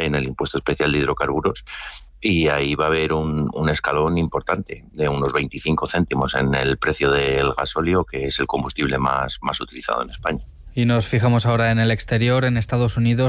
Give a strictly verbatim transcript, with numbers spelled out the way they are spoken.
en el impuesto especial de hidrocarburos, y ahí va a haber un, un escalón importante de unos veinticinco céntimos en el precio del gasóleo, que es el combustible más, más utilizado en España. Y nos fijamos ahora en el exterior, en Estados Unidos.